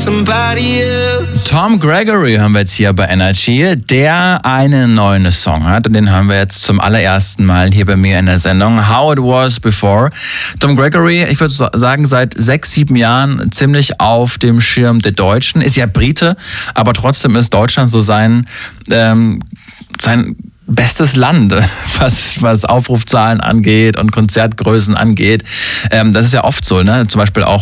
somebody else. Tom Gregory hören wir jetzt hier bei Energy, der einen neuen Song hat und den hören wir jetzt zum allerersten Mal hier bei mir in der Sendung How It Was Before. Tom Gregory, ich würde sagen, seit 6-7 Jahren ziemlich auf dem Schirm der Deutschen, ist ja Brite, aber trotzdem ist Deutschland so sein bestes Land, was Aufrufzahlen angeht und Konzertgrößen angeht. Das ist ja oft so, ne? Zum Beispiel auch